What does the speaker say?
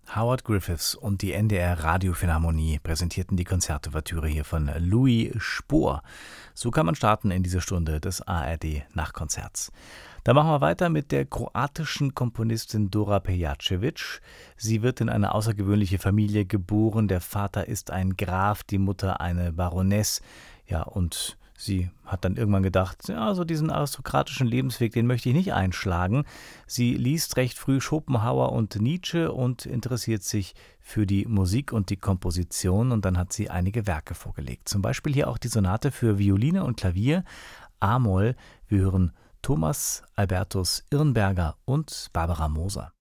Howard Griffiths und die NDR Radiophilharmonie präsentierten die Konzertouvertüre hier von Louis Spohr. So kann man starten in diese Stunde des ARD Nachtkonzerts. Da machen wir weiter mit der kroatischen Komponistin Dora Pejacevic. Sie wird in eine außergewöhnliche Familie geboren. Der Vater ist ein Graf, die Mutter eine Baroness. Ja, und sie hat dann irgendwann gedacht, ja, so diesen aristokratischen Lebensweg, den möchte ich nicht einschlagen. Sie liest recht früh Schopenhauer und Nietzsche und interessiert sich für die Musik und die Komposition. Und dann hat sie einige Werke vorgelegt. Zum Beispiel hier auch die Sonate für Violine und Klavier, A-Moll. Wir hören Thomas Albertus Irnberger und Barbara Moser.